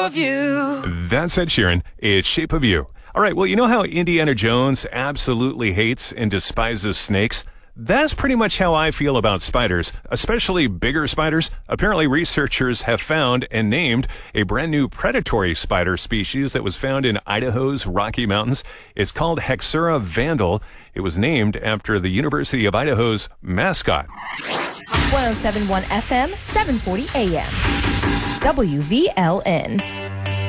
of you. That's Ed Sheeran. It's Shape of You. All right, well, you know how Indiana Jones absolutely hates and despises snakes? That's pretty much how I feel about spiders, especially bigger spiders. Apparently, researchers have found and named a brand new predatory spider species that was found in Idaho's Rocky Mountains. It's called Hexura vandal. It was named after the University of Idaho's mascot. 107.1 FM, 740 AM. WVLN.